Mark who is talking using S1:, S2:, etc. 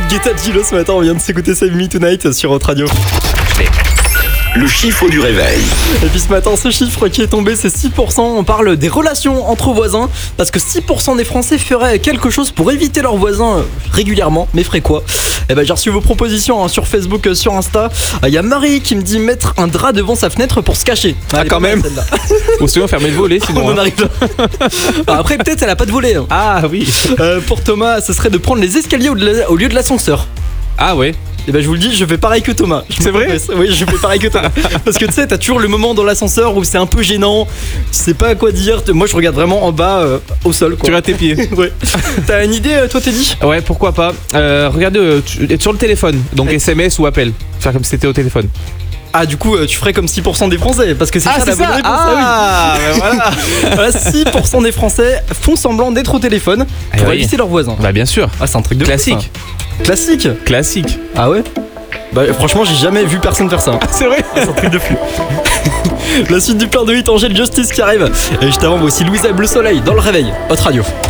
S1: Guetta Gilo ce matin, on vient de s'écouter Save Me Tonight sur Hot Radio.
S2: Le chiffre du réveil.
S1: Et puis ce matin, ce chiffre qui est tombé, c'est 6%. On parle des relations entre voisins, parce que 6% des Français feraient quelque chose pour éviter leurs voisins régulièrement. Mais ferait quoi ? Eh ben, j'ai reçu vos propositions sur Facebook, sur Insta. Il y a Marie qui me dit mettre un drap devant sa fenêtre pour se cacher.
S3: Ah, quand même. Ou sinon fermer le volet sinon.
S1: On en arrive là. Après, peut-être elle a pas de volet.
S3: Ah oui.
S1: Pour Thomas, ce serait de prendre les escaliers au lieu de l'ascenseur.
S3: Ah ouais.
S1: Et ben je vous le dis, je fais pareil que Thomas.
S3: C'est vrai ?
S1: Oui, je fais pareil que Thomas. Parce que tu sais, t'as toujours le moment dans l'ascenseur où c'est un peu gênant, tu sais pas à quoi dire. Moi je regarde vraiment en bas, au sol quoi.
S3: Tu regardes tes pieds.
S1: Ouais. T'as une idée toi Teddy ?
S3: Ouais, pourquoi pas. Regardez, être sur le téléphone, donc SMS ou appel. Faire comme si c'était au téléphone.
S1: Ah du coup tu ferais comme 6% des Français parce que c'est ça la bonne réponse.
S3: Ah oui. Ben voilà.
S1: 6% des Français font semblant d'être au téléphone pour
S3: oui.
S1: éviter leurs voisins.
S3: Bah bien sûr.
S1: Ah c'est un truc de
S3: classique.
S1: ouf, Classique.
S3: Classique.
S1: Ah ouais. Bah franchement j'ai jamais vu personne faire ça.
S3: C'est vrai.
S1: C'est un truc de fou. La suite du plein de hit, Angèle Justice qui arrive. Et juste avant, voici Louisa Bleu Soleil dans le réveil. Hot Radio.